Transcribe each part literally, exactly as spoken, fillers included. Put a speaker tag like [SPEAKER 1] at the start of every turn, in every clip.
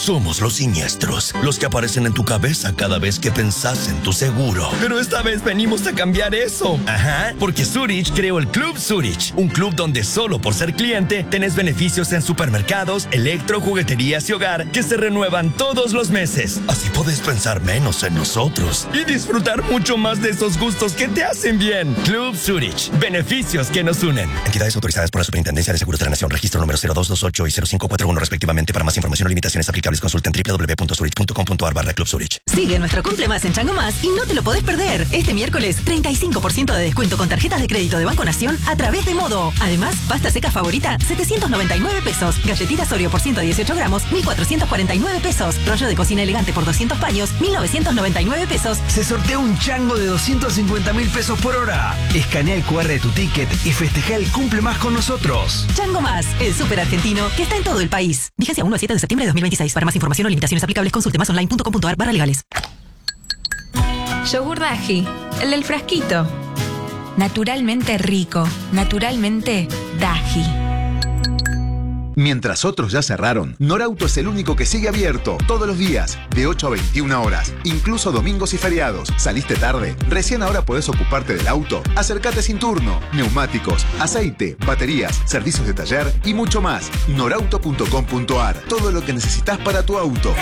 [SPEAKER 1] Somos los siniestros, los que aparecen en tu cabeza cada vez que pensás en tu seguro. Pero esta vez venimos a cambiar eso. Ajá, porque Zurich creó el Club Zurich, un club donde solo por ser cliente tenés beneficios en supermercados, electro, jugueterías y hogar que se renuevan todos los meses. Así podés pensar menos en nosotros y disfrutar mucho más de esos gustos que te hacen bien. Club Zurich, beneficios que nos unen. Entidades autorizadas por la Superintendencia de Seguros de la Nación, registro número cero dos dos ocho y cero cinco cuatro uno respectivamente. Para más información o limitaciones aplicables, consulta en doble u doble u doble u punto zurich punto com punto a r barra Club Zurich.
[SPEAKER 2] Sigue nuestro Cumple Más en Chango Más y no te lo podés perder. Este miércoles, treinta y cinco por ciento de descuento con tarjetas de crédito de Banco Nación a través de Modo. Además, pasta seca favorita, setecientos noventa y nueve pesos. Galletitas Oreo por ciento dieciocho gramos, mil cuatrocientos cuarenta y nueve pesos. Rollo de cocina elegante por doscientos paños, mil novecientos noventa y nueve pesos.
[SPEAKER 3] Se sortea un chango de doscientos cincuenta mil pesos por hora. Escanea el cu erre de tu ticket y festeja el Cumple Más con nosotros.
[SPEAKER 2] Chango Más, el súper argentino que está en todo el país. Vigencia uno al siete de septiembre de dos mil veintiséis. Para más información o limitaciones aplicables, consulte más online punto com punto a r barra legales.
[SPEAKER 4] Yogur Daji, el del frasquito. Naturalmente rico, naturalmente Daji.
[SPEAKER 5] Mientras otros ya cerraron, Norauto es el único que sigue abierto todos los días, de ocho a veintiuna horas, incluso domingos y feriados. ¿Saliste tarde? Recién ahora podés ocuparte del auto. Acércate sin turno. Neumáticos, aceite, baterías, servicios de taller y mucho más. norauto punto com punto a r. Todo lo que necesitas para tu auto.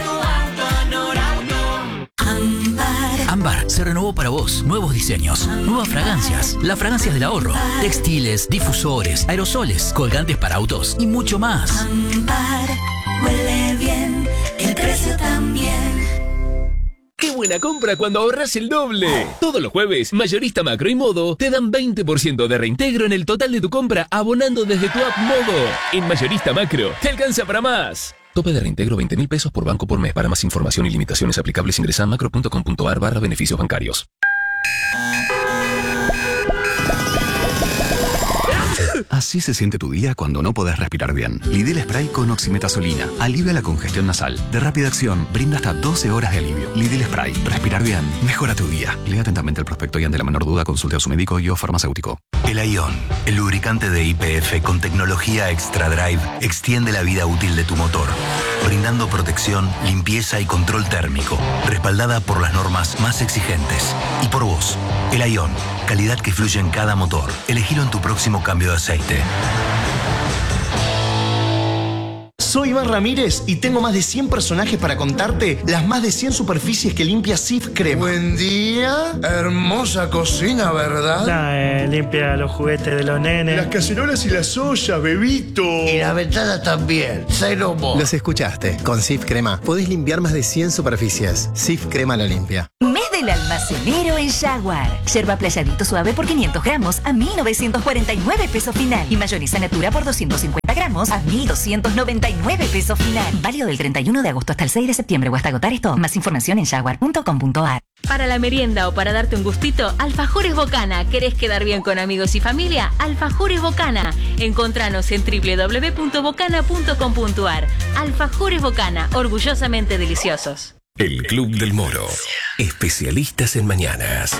[SPEAKER 6] Ámbar se renovó para vos. Nuevos diseños, nuevas fragancias, las fragancias del ahorro, textiles, difusores, aerosoles, colgantes para autos y mucho más.
[SPEAKER 7] Ámbar huele bien, el precio también.
[SPEAKER 8] ¡Qué buena compra cuando ahorras el doble! Todos los jueves, Mayorista Macro y Modo te dan veinte por ciento de reintegro en el total de tu compra abonando desde tu app Modo. En Mayorista Macro, te alcanza para más. Tope de reintegro veinte mil pesos por banco por mes. Para más información y limitaciones aplicables ingresa a macro punto com punto a r barra beneficios bancarios.
[SPEAKER 9] Así se siente tu día cuando no podés respirar bien. Lidl Spray con oximetazolina alivia la congestión nasal. De rápida acción, brinda hasta doce horas de alivio. Lidl Spray. Respirar bien mejora tu día. Lea atentamente el prospecto y ante la menor duda consulte a su médico y o farmacéutico.
[SPEAKER 10] El Ion, el lubricante de Y P F con tecnología Extra Drive, extiende la vida útil de tu motor, brindando protección, limpieza y control térmico, respaldada por las normas más exigentes. Y por vos, el Ion, calidad que fluye en cada motor. Elegilo en tu próximo cambio de aceite.
[SPEAKER 11] Soy Iván Ramírez y tengo más de cien personajes para contarte las más de cien superficies que limpia Cif Crema.
[SPEAKER 12] Buen día, hermosa cocina, ¿verdad?
[SPEAKER 13] Nah, eh, limpia los juguetes de los nenes.
[SPEAKER 12] Las cacerolas y las ollas, bebito.
[SPEAKER 14] Y la ventana también, cero mo.
[SPEAKER 15] Los escuchaste, con Cif Crema podés limpiar más de cien superficies. Cif Crema la limpia.
[SPEAKER 16] Mes del almacenero en Jaguar. Yerba playadito suave por quinientos gramos a mil novecientos cuarenta y nueve pesos final. Y mayonesa natura por doscientos cincuenta gramos a mil doscientos noventa y nueve pesos final. Válido del treinta y uno de agosto hasta el seis de septiembre o hasta agotar esto. Más información en jaguar punto com punto a r.
[SPEAKER 17] Para la merienda o para darte un gustito, Alfajores Bocana. ¿Querés quedar bien con amigos y familia? Alfajores Bocana. Encontranos en doble u doble u doble u punto bocana punto com punto a r. Alfajores Bocana, orgullosamente deliciosos.
[SPEAKER 18] El Club del Moro. Especialistas en mañanas.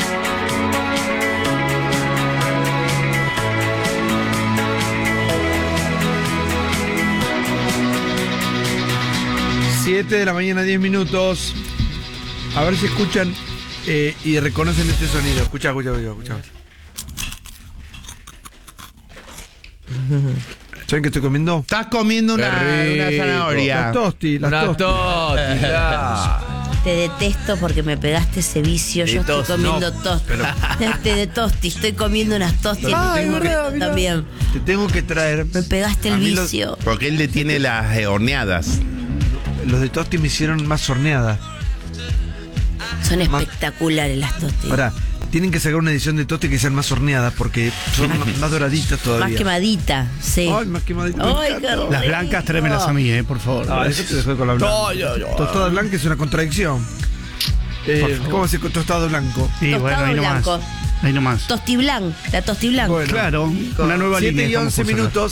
[SPEAKER 19] siete de la mañana, diez minutos. A ver si escuchan eh, y reconocen este sonido. Escucha, escucha, escucha, escucha. ¿Saben qué estoy comiendo?
[SPEAKER 20] Estás comiendo una, una zanahoria.
[SPEAKER 19] Las tosti, las
[SPEAKER 20] una
[SPEAKER 19] tosti.
[SPEAKER 20] tosti, la.
[SPEAKER 21] Te detesto porque me pegaste ese vicio.
[SPEAKER 20] De
[SPEAKER 21] Yo
[SPEAKER 20] tos,
[SPEAKER 21] estoy comiendo
[SPEAKER 20] no,
[SPEAKER 21] tosti.
[SPEAKER 20] pero-
[SPEAKER 21] Este de tosti, estoy comiendo unas tosti.
[SPEAKER 19] Ay,
[SPEAKER 21] Me
[SPEAKER 19] verdad,
[SPEAKER 21] tengo que-
[SPEAKER 19] mirá.
[SPEAKER 21] también.
[SPEAKER 19] Te tengo que traer.
[SPEAKER 21] Me pegaste el
[SPEAKER 20] A mí
[SPEAKER 21] vicio.
[SPEAKER 20] los- porque él le tiene las eh, horneadas.
[SPEAKER 19] Los de tosti me hicieron más horneadas.
[SPEAKER 21] Son espectaculares las tosti.
[SPEAKER 19] Ahora, tienen que sacar una edición de tosti que sean más horneadas porque son más, más doraditas todavía.
[SPEAKER 21] Más quemadita, sí.
[SPEAKER 19] Ay, más quemadita.
[SPEAKER 21] Ay, qué rico.
[SPEAKER 20] Las blancas trémelas a mí, eh, por favor.
[SPEAKER 19] Ah, eso te dejó con la blanca.
[SPEAKER 20] No, yo, yo.
[SPEAKER 19] Tostada blanca es una contradicción. Eh, ¿Cómo se con tostado blanco?
[SPEAKER 20] Sí,
[SPEAKER 21] Tostado
[SPEAKER 20] bueno, ahí nomás.
[SPEAKER 21] blanco.
[SPEAKER 20] Ahí nomás.
[SPEAKER 21] Tosti blanc, la tosti blanca.
[SPEAKER 19] Bueno,
[SPEAKER 20] Claro, una nueva
[SPEAKER 19] siete
[SPEAKER 20] línea.
[SPEAKER 19] y
[SPEAKER 20] estamos
[SPEAKER 19] once
[SPEAKER 20] por sacar.
[SPEAKER 19] minutos.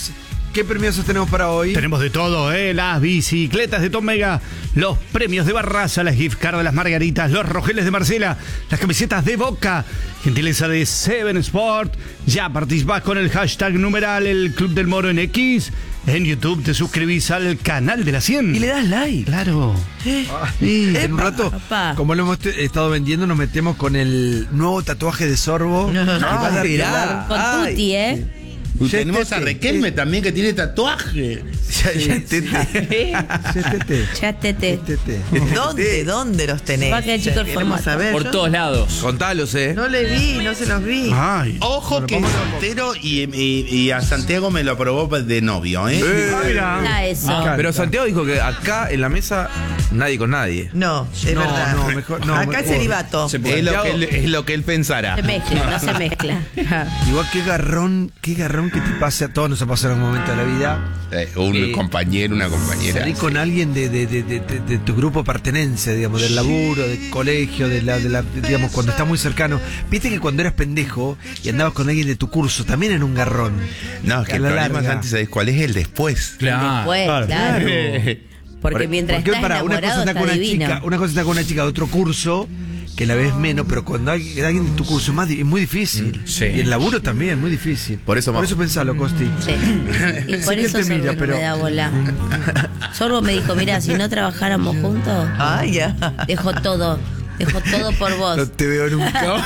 [SPEAKER 19] ¿qué premios tenemos para hoy?
[SPEAKER 20] Tenemos de todo, ¿eh? Las bicicletas de Tom Mega, los premios de Barraza, las gift cards de las Margaritas, los rojeles de Marcela, las camisetas de Boca, gentileza de Seven Sport. Ya participás con el hashtag numeral el Club del Moro en X. En YouTube te suscribís al canal de la cien.
[SPEAKER 1] Y le das like.
[SPEAKER 20] Claro.
[SPEAKER 1] ¿Eh?
[SPEAKER 19] Ah, sí, en un rato,
[SPEAKER 21] Papá.
[SPEAKER 19] como lo hemos te- estado vendiendo, nos metemos con el nuevo tatuaje de Sorbo. que va a dar que
[SPEAKER 1] mirá.
[SPEAKER 19] hablar.
[SPEAKER 21] Con
[SPEAKER 1] Ay.
[SPEAKER 21] Tuti, ¿eh?
[SPEAKER 20] Y
[SPEAKER 19] Ya
[SPEAKER 20] tenemos
[SPEAKER 19] este-
[SPEAKER 20] a Requelme también que tiene tatuaje.
[SPEAKER 19] Ya, ya, tete. Ya, tete.
[SPEAKER 21] Ya tete.
[SPEAKER 19] Tete.
[SPEAKER 1] ¿Dónde? ¿Dónde los tenés?
[SPEAKER 21] Va a quedar chico el
[SPEAKER 1] Queremos
[SPEAKER 21] formato.
[SPEAKER 1] saber.
[SPEAKER 8] Por
[SPEAKER 1] Yo
[SPEAKER 8] todos lados.
[SPEAKER 1] Contalos, eh. No le vi, no se los vi.
[SPEAKER 20] Ay.
[SPEAKER 22] Ojo que es soltero y, y- y a Santiago me lo aprobó de novio, ¿eh?
[SPEAKER 21] Ah, eso.
[SPEAKER 19] Ah,
[SPEAKER 1] Pero Santiago dijo que acá en la mesa nadie con nadie. No, es
[SPEAKER 19] No,
[SPEAKER 1] verdad.
[SPEAKER 19] no, mejor- no,
[SPEAKER 1] acá
[SPEAKER 19] mejor.
[SPEAKER 1] es celibato.
[SPEAKER 22] Es lo, que él, es lo que él pensara.
[SPEAKER 21] Se mezcla, no se mezcla.
[SPEAKER 19] Igual qué garrón, qué garrón que te pase a todos, nos ha pasado en algún momento de la vida.
[SPEAKER 22] Eh, un
[SPEAKER 19] Eh,
[SPEAKER 22] compañero, una compañera.
[SPEAKER 19] Salir con alguien de, de, de, de, de- de tu grupo pertenencia, digamos, del laburo, del colegio, de la, de la, digamos, cuando está muy cercano. Viste que cuando eras pendejo y andabas con alguien de tu curso, también en un garrón.
[SPEAKER 22] No, es que
[SPEAKER 19] A
[SPEAKER 22] el
[SPEAKER 19] la
[SPEAKER 22] problema
[SPEAKER 19] larga.
[SPEAKER 22] antes, ¿sabes cuál es? El después.
[SPEAKER 21] Después, claro. Porque
[SPEAKER 19] Por-
[SPEAKER 21] mientras
[SPEAKER 19] porque,
[SPEAKER 21] estás
[SPEAKER 19] pará, una cosa
[SPEAKER 21] enamorado
[SPEAKER 19] está
[SPEAKER 21] está
[SPEAKER 19] con una
[SPEAKER 21] divino.
[SPEAKER 19] chica, una cosa está con una chica de otro curso que la ves menos, pero cuando hay alguien de tu curso es más di- es muy difícil.
[SPEAKER 8] Sí.
[SPEAKER 19] Y el laburo también, muy difícil.
[SPEAKER 1] Por eso,
[SPEAKER 19] Por
[SPEAKER 1] ma-
[SPEAKER 19] eso pensalo, Costi.
[SPEAKER 21] Sí. Y por
[SPEAKER 19] Sé que
[SPEAKER 21] eso
[SPEAKER 19] te
[SPEAKER 21] Sorbo
[SPEAKER 19] mira,
[SPEAKER 21] no
[SPEAKER 19] pero-
[SPEAKER 21] me da bola. Sorbo me dijo, mira, si no trabajáramos juntos,
[SPEAKER 1] Ah, ya.
[SPEAKER 21] dejo todo. Dejo todo por vos.
[SPEAKER 19] No te veo nunca.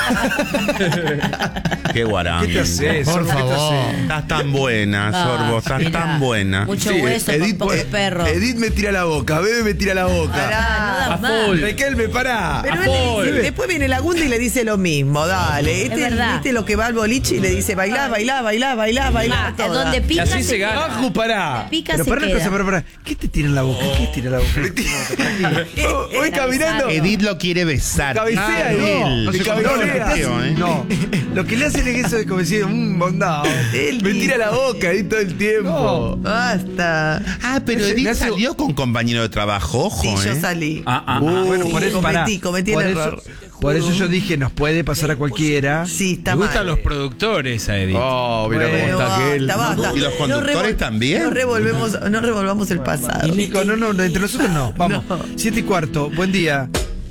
[SPEAKER 22] Qué guarán.
[SPEAKER 19] ¿Qué te haces?
[SPEAKER 20] Por
[SPEAKER 19] Sorbo? ¿Qué te
[SPEAKER 20] favor.
[SPEAKER 19] haces?
[SPEAKER 22] Estás tan buena,
[SPEAKER 21] Ah,
[SPEAKER 22] Sorbo, estás
[SPEAKER 21] mirá.
[SPEAKER 22] tan buena.
[SPEAKER 21] Mucho
[SPEAKER 1] Sí,
[SPEAKER 21] hueso,
[SPEAKER 1] Edith,
[SPEAKER 21] con pocos
[SPEAKER 1] eh,
[SPEAKER 21] perros.
[SPEAKER 1] Edith me tira la boca, Bebe me tira la boca.
[SPEAKER 21] Pará, no das más.
[SPEAKER 8] full.
[SPEAKER 19] Riquelme, pará.
[SPEAKER 1] Pero
[SPEAKER 8] A
[SPEAKER 1] él le
[SPEAKER 8] full.
[SPEAKER 1] dice- después viene la Gunda y le dice lo mismo, dale. Este
[SPEAKER 21] Es verdad.
[SPEAKER 1] ¿viste lo que va al boliche y le dice bailá, bailá, bailá, bailá, bailá.
[SPEAKER 21] Mate,
[SPEAKER 1] toda.
[SPEAKER 21] donde pica
[SPEAKER 8] Y así
[SPEAKER 21] se
[SPEAKER 8] se gana.
[SPEAKER 19] Ajú, pará.
[SPEAKER 21] pica
[SPEAKER 19] Pero
[SPEAKER 21] se
[SPEAKER 19] pará una
[SPEAKER 21] queda.
[SPEAKER 19] cosa, pará, pará. ¿Qué te tira en la boca? ¿Qué tira en la boca?
[SPEAKER 1] Oh, Voy caminando.
[SPEAKER 22] Edith lo quiere besar.
[SPEAKER 19] Cabecea,
[SPEAKER 22] Ah,
[SPEAKER 19] Edith.
[SPEAKER 22] él.
[SPEAKER 19] No,
[SPEAKER 22] Se
[SPEAKER 19] no,
[SPEAKER 22] cabeceó,
[SPEAKER 19] lo que te
[SPEAKER 22] Mateo,
[SPEAKER 19] hacen-
[SPEAKER 22] ¿eh?
[SPEAKER 19] no. Lo que le hacen es eso de como decir, mmm, bondado.
[SPEAKER 1] Él
[SPEAKER 19] Me
[SPEAKER 1] dice-
[SPEAKER 19] tira la boca ahí todo el tiempo.
[SPEAKER 1] Basta.
[SPEAKER 22] Ah, pero
[SPEAKER 19] Me hace-
[SPEAKER 22] Edith
[SPEAKER 19] me hace-
[SPEAKER 22] salió con compañero de trabajo, ojo,
[SPEAKER 1] Sí,
[SPEAKER 22] ¿eh?
[SPEAKER 1] yo salí.
[SPEAKER 8] Ah, ah,
[SPEAKER 19] Uh,
[SPEAKER 8] ah.
[SPEAKER 19] bueno, por eso,
[SPEAKER 1] cometí,
[SPEAKER 19] pará.
[SPEAKER 1] cometí el
[SPEAKER 19] por
[SPEAKER 1] error.
[SPEAKER 19] eso, por eso yo dije, nos puede pasar a cualquiera.
[SPEAKER 1] Sí, está
[SPEAKER 8] Me
[SPEAKER 1] mal.
[SPEAKER 8] gustan los productores a Edith.
[SPEAKER 1] Oh,
[SPEAKER 19] mira cómo
[SPEAKER 1] Bueno,
[SPEAKER 19] está aquel.
[SPEAKER 1] basta, basta.
[SPEAKER 22] ¿Y los
[SPEAKER 1] No
[SPEAKER 22] conductores
[SPEAKER 1] revol-
[SPEAKER 22] también?
[SPEAKER 1] No revolvemos, no revolvamos el pasado.
[SPEAKER 19] Y Nico, no, no, no, entre nosotros no. Vamos. Siete y cuarto, buen día.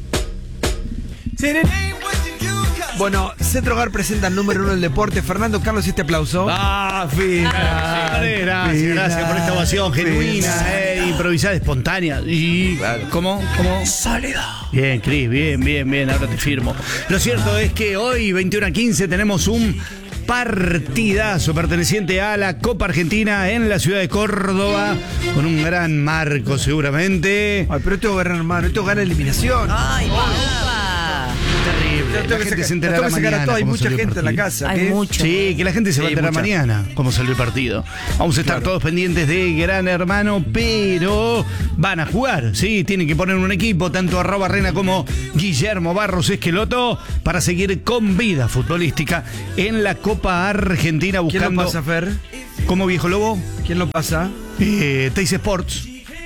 [SPEAKER 19] Bueno, Centro Hogar presenta el número uno del deporte. Fernando Carlos, este aplauso.
[SPEAKER 20] Ah, fina. Gracias,
[SPEAKER 19] Fina,
[SPEAKER 20] gracias por esta ovación genuina,
[SPEAKER 19] fina.
[SPEAKER 20] eh, improvisada, espontánea. Y ¿cómo? ¿Cómo? Sólida. Bien, Cris, bien, bien, bien, ahora te firmo. Lo cierto es que hoy, veintiuno a quince, tenemos un partidazo perteneciente a la Copa Argentina en la ciudad de Córdoba, con un gran marco seguramente.
[SPEAKER 19] Ay, pero esto gana, hermano, esto gana eliminación.
[SPEAKER 1] Ay,
[SPEAKER 20] Terrible.
[SPEAKER 19] Yo tengo
[SPEAKER 20] La
[SPEAKER 19] que
[SPEAKER 20] gente
[SPEAKER 19] sacar-
[SPEAKER 20] se
[SPEAKER 19] lo
[SPEAKER 20] enterará
[SPEAKER 19] tengo que sacar a
[SPEAKER 20] mañana
[SPEAKER 19] todo. Hay
[SPEAKER 20] cómo
[SPEAKER 19] mucha
[SPEAKER 20] salió el
[SPEAKER 19] gente en la
[SPEAKER 20] partido.
[SPEAKER 19] casa.
[SPEAKER 21] Hay
[SPEAKER 19] ¿qué?
[SPEAKER 21] mucho.
[SPEAKER 20] Sí, que la gente se va a
[SPEAKER 19] Sí,
[SPEAKER 20] enterar
[SPEAKER 19] mucha.
[SPEAKER 20] mañana cómo salió el partido. Vamos a estar
[SPEAKER 19] Claro.
[SPEAKER 20] todos pendientes de Gran Hermano, pero van a jugar, sí, tienen que poner un equipo, tanto arroba Rena como Guillermo Barros Esqueloto, para seguir con vida futbolística en la Copa Argentina
[SPEAKER 19] ¿Quién
[SPEAKER 20] buscando.
[SPEAKER 19] lo pasa, Fer?
[SPEAKER 20] ¿Cómo, viejo lobo?
[SPEAKER 19] ¿Quién lo pasa?
[SPEAKER 20] Eh, Teis Sports.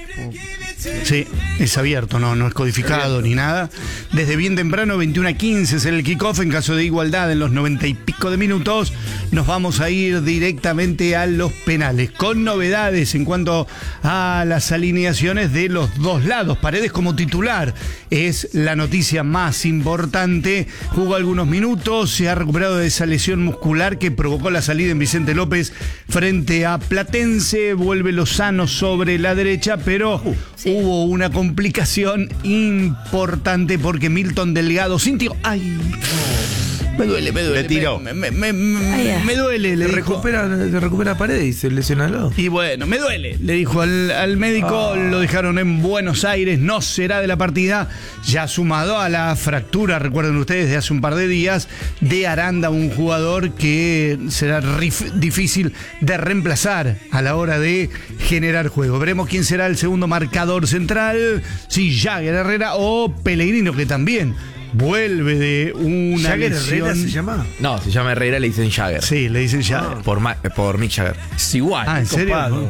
[SPEAKER 20] Sí, es abierto, no, no es codificado ni nada. Desde bien temprano, veintiuno a quince es el kickoff. En caso de igualdad, en los noventa y pico de minutos, nos vamos a ir directamente a los penales. Con novedades en cuanto a las alineaciones de los dos lados. Paredes como titular es la noticia más importante. Jugó algunos minutos, se ha recuperado de esa lesión muscular que provocó la salida en Vicente López frente a Platense. Vuelve Lozano sobre la derecha, pero hubo una complicación importante porque Milton Delgado sintió. ¡Ay! Me duele, me duele.
[SPEAKER 22] Le tiró.
[SPEAKER 20] Me, me, me, me-
[SPEAKER 21] Ay, ya.
[SPEAKER 20] me duele, le
[SPEAKER 1] Se
[SPEAKER 20] dijo.
[SPEAKER 1] recupera, se recupera Paredes y se lesiona al lado.
[SPEAKER 20] Y bueno, me duele, le dijo al, al médico, lo dejaron en Buenos Aires, no será de la partida, ya sumado a la fractura, recuerden ustedes, de hace un par de días, de Aranda, un jugador que será rif- difícil de reemplazar a la hora de generar juego. Veremos quién será el segundo marcador central, si Jagger Herrera o Pellegrino, que también vuelve de una
[SPEAKER 19] ¿Jagger
[SPEAKER 20] lesión.
[SPEAKER 19] Herrera se llama?
[SPEAKER 1] No, se llama Herrera, le dicen Jagger.
[SPEAKER 20] Sí, le dicen Jagger.
[SPEAKER 1] Por, Ma- por Mick Jagger.
[SPEAKER 8] Es igual.
[SPEAKER 20] Ah, ¿en serio?
[SPEAKER 19] Copado.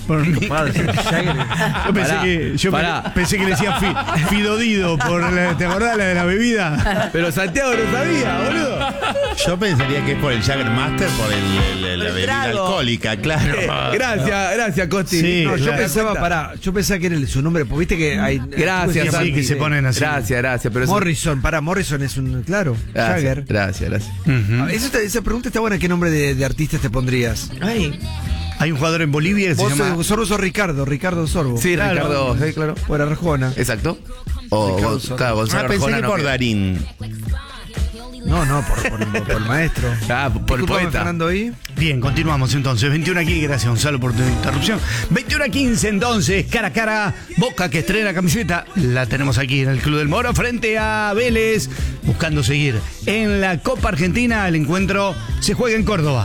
[SPEAKER 20] por mí.
[SPEAKER 19] Padre, Jagger.
[SPEAKER 20] Yo pensé
[SPEAKER 2] Pará,
[SPEAKER 20] que, yo
[SPEAKER 2] pará.
[SPEAKER 20] pe- pensé que le decía fi- Fidodido por la, ¿te acordás la de la bebida?
[SPEAKER 19] Pero Santiago no sabía, boludo.
[SPEAKER 22] Yo pensaría que es por el Jaggermaster, por el, el- la
[SPEAKER 3] El
[SPEAKER 22] bebida
[SPEAKER 3] trago.
[SPEAKER 22] alcohólica, claro.
[SPEAKER 1] Gracias, gracias, Costi.
[SPEAKER 20] Sí,
[SPEAKER 19] No, yo
[SPEAKER 20] claro.
[SPEAKER 19] pensaba, pará, yo pensaba que era el- su nombre, porque viste que hay.
[SPEAKER 1] Gracias,
[SPEAKER 19] ¿cómo se llama?
[SPEAKER 20] Sí, que se ponen así.
[SPEAKER 1] Gracias, gracias. Pero eso-
[SPEAKER 19] Morrison, pará, Morrison es un. Claro,
[SPEAKER 1] Gracias,
[SPEAKER 19] Jagger.
[SPEAKER 1] gracias, gracias.
[SPEAKER 20] Ujú.
[SPEAKER 19] Ah, eso está- esa pregunta está buena. ¿Qué nombre de, de artistas te pondrías?
[SPEAKER 3] Ay,
[SPEAKER 20] Hay un jugador en Bolivia que se
[SPEAKER 19] Vos
[SPEAKER 20] llama.
[SPEAKER 19] sos Sorbo, sos Ricardo, Ricardo Sorbo.
[SPEAKER 1] Sí,
[SPEAKER 20] Claro.
[SPEAKER 1] Ricardo, sí, claro.
[SPEAKER 19] Por Arjona.
[SPEAKER 1] Exacto. O
[SPEAKER 19] Ricardo
[SPEAKER 1] Gon-
[SPEAKER 19] Sordo.
[SPEAKER 1] claro, Gonzalo
[SPEAKER 22] Ah, pensé
[SPEAKER 1] Arjona
[SPEAKER 22] que
[SPEAKER 1] no
[SPEAKER 22] por
[SPEAKER 1] queda.
[SPEAKER 22] Darín.
[SPEAKER 19] No, no, por, por- por el maestro.
[SPEAKER 1] Ah, por el
[SPEAKER 19] Disculpame,
[SPEAKER 1] poeta.
[SPEAKER 19] Fernando ahí.
[SPEAKER 20] Bien, continuamos entonces. veintiuno aquí, gracias Gonzalo por tu interrupción. veintiuno a quince entonces, cara a cara, Boca que estrena camiseta. La tenemos aquí en el Club del Moro frente a Vélez, buscando seguir en la Copa Argentina. El encuentro se juega en Córdoba.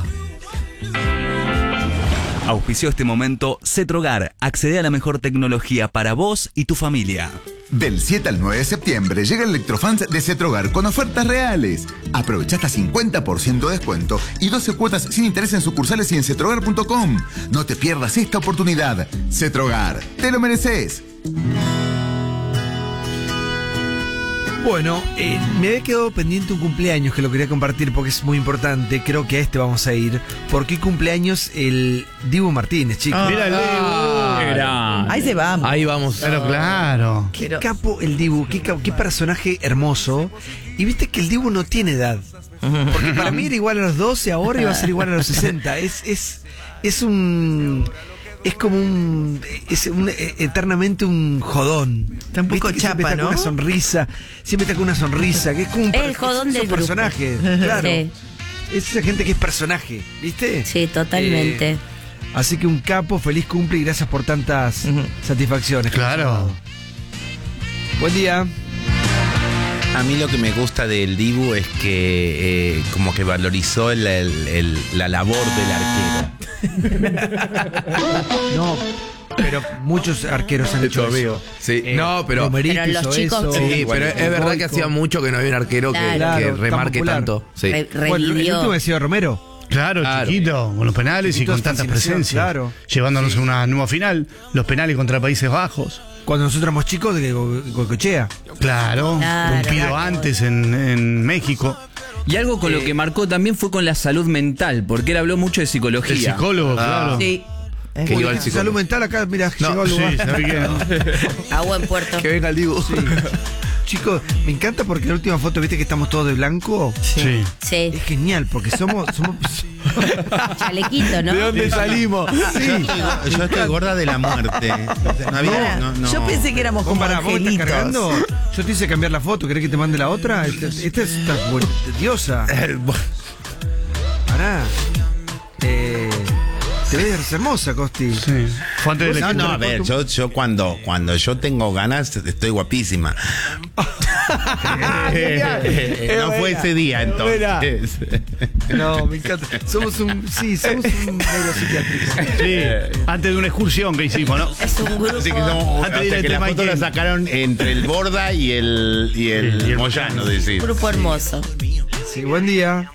[SPEAKER 23] Auspició este momento Cetrogar. Accede a la mejor tecnología para vos y tu familia.
[SPEAKER 5] Del siete al nueve de septiembre llega el Electrofans de Cetrogar con ofertas reales. Aprovecha hasta cincuenta por ciento de descuento y doce cuotas sin interés en sucursales y en cetrogar punto com. No te pierdas esta oportunidad. Cetrogar, te lo mereces.
[SPEAKER 19] Bueno, eh, me había quedado pendiente un cumpleaños que lo quería compartir porque es muy importante. Creo que a este vamos a ir. Porque cumpleaños el Dibu Martínez, chicos.
[SPEAKER 20] Ah, mira el
[SPEAKER 2] Era.
[SPEAKER 3] ahí se va.
[SPEAKER 1] Ahí vamos.
[SPEAKER 20] Pero claro.
[SPEAKER 19] Qué
[SPEAKER 3] Pero-
[SPEAKER 19] capo el Dibu, qué, ca- qué personaje hermoso. Y viste que el Dibu no tiene edad. Porque para mí era igual a los doce, ahora iba a ser igual a los sesenta. Es, es, es un. Es como un. Es un, eh, eternamente un jodón.
[SPEAKER 3] Está un poco
[SPEAKER 19] Viste que siempre
[SPEAKER 3] chapa,
[SPEAKER 19] está con
[SPEAKER 3] ¿no?
[SPEAKER 19] una sonrisa. Siempre está con una sonrisa. Que es como un
[SPEAKER 21] El jodón
[SPEAKER 19] es un
[SPEAKER 21] del grupo.
[SPEAKER 19] personaje. Claro.
[SPEAKER 21] Sí.
[SPEAKER 19] Es esa gente que es personaje, ¿viste?
[SPEAKER 21] Sí, totalmente.
[SPEAKER 19] Eh, así que un capo, feliz cumple y gracias por tantas satisfacciones.
[SPEAKER 20] Claro.
[SPEAKER 19] Buen día.
[SPEAKER 22] A mí lo que me gusta del Dibu es que eh, como que valorizó el- el- el- la labor del arquero.
[SPEAKER 19] No, pero muchos arqueros han hecho eso.
[SPEAKER 1] Sí,
[SPEAKER 19] Eh,
[SPEAKER 1] no, pero.
[SPEAKER 19] Romerito
[SPEAKER 21] Pero los
[SPEAKER 19] hizo
[SPEAKER 21] chicos-
[SPEAKER 19] eso,
[SPEAKER 1] Sí, pero es verdad que
[SPEAKER 19] Goico.
[SPEAKER 1] hacía mucho que no había un arquero que,
[SPEAKER 21] Claro.
[SPEAKER 1] que
[SPEAKER 19] Claro,
[SPEAKER 1] remarque
[SPEAKER 19] tan popular.
[SPEAKER 1] tanto. Sí.
[SPEAKER 21] Re-
[SPEAKER 19] Bueno, el
[SPEAKER 21] revivió.
[SPEAKER 19] último decía Romero.
[SPEAKER 20] Claro,
[SPEAKER 1] Claro.
[SPEAKER 20] chiquito, con los penales
[SPEAKER 19] Chiquito
[SPEAKER 20] y con
[SPEAKER 19] es
[SPEAKER 20] tantas
[SPEAKER 19] fascinación,
[SPEAKER 20] presencias.
[SPEAKER 19] claro.
[SPEAKER 20] Llevándonos a una nueva final, los penales contra Países Bajos.
[SPEAKER 19] Cuando nosotros éramos chicos de Go- Goicoechea.
[SPEAKER 20] Claro,
[SPEAKER 21] Claro,
[SPEAKER 20] rompido
[SPEAKER 21] claro.
[SPEAKER 20] antes en, en México.
[SPEAKER 2] Y algo con lo que marcó también fue con la salud mental, porque él habló mucho de psicología.
[SPEAKER 20] El psicólogo, claro.
[SPEAKER 3] Sí. Es
[SPEAKER 1] Que
[SPEAKER 3] muy-
[SPEAKER 1] iba al
[SPEAKER 19] Salud
[SPEAKER 1] psicólogo.
[SPEAKER 19] mental acá, mira,
[SPEAKER 1] No,
[SPEAKER 19] llegó al
[SPEAKER 20] Sí,
[SPEAKER 19] lugar.
[SPEAKER 20] ¿sabés qué, no?
[SPEAKER 21] Agua en puerto.
[SPEAKER 1] Que venga el Dibu.
[SPEAKER 19] Sí. Chicos, me encanta porque en la última foto, viste que estamos todos de blanco.
[SPEAKER 20] Sí.
[SPEAKER 21] Sí.
[SPEAKER 19] Es genial, porque somos. somos
[SPEAKER 21] Chalequito, ¿no?
[SPEAKER 1] ¿De dónde salimos?
[SPEAKER 19] sí.
[SPEAKER 22] Yo estoy gorda de la muerte. No había, no, no.
[SPEAKER 3] Yo pensé que éramos
[SPEAKER 19] ¿Vos,
[SPEAKER 3] como
[SPEAKER 19] pará, vos me estás
[SPEAKER 3] angelitos.
[SPEAKER 19] cargando? Yo te hice cambiar la foto, ¿querés que te mande la otra? Esta, esta es esta es buena- diosa. Pará. Eh, te ves hermosa, Costi.
[SPEAKER 20] Sí. Fue antes del
[SPEAKER 22] No,
[SPEAKER 20] equipo.
[SPEAKER 22] no, a ver, yo, yo cuando, cuando yo tengo ganas estoy guapísima. No fue ese día entonces.
[SPEAKER 19] No, me encanta. Somos un. Sí, somos un neuropsiquiátrico.
[SPEAKER 20] Sí, antes de una excursión que hicimos, ¿no?
[SPEAKER 21] Es un grupo.
[SPEAKER 22] Así que, somos,
[SPEAKER 20] Antes
[SPEAKER 22] o
[SPEAKER 20] de ir
[SPEAKER 22] sea
[SPEAKER 20] al
[SPEAKER 22] que la
[SPEAKER 20] tema
[SPEAKER 22] foto
[SPEAKER 20] Ken.
[SPEAKER 22] la sacaron entre el Borda y el, y el,
[SPEAKER 20] Y el
[SPEAKER 22] Moyano, decís.
[SPEAKER 21] Grupo hermoso.
[SPEAKER 19] Sí, buen día.